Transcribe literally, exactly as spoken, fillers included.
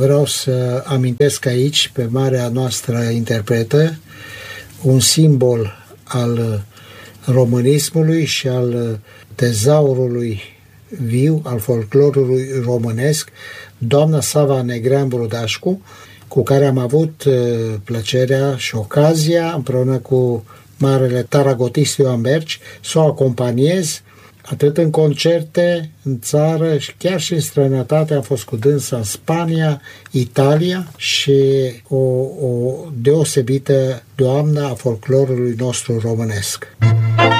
Vreau să amintesc aici, pe marea noastră interpretă, un simbol al românismului și al tezaurului viu, al folclorului românesc, doamna Sava Negrean-Brudașcu, cu care am avut plăcerea și ocazia, împreună cu marele taragotist Ioan Berci, să o acompaniez atât în concerte, în țară și chiar și în străinătate. Am fost cu dânsa în Spania, Italia și o, o deosebită doamnă a folclorului nostru românesc.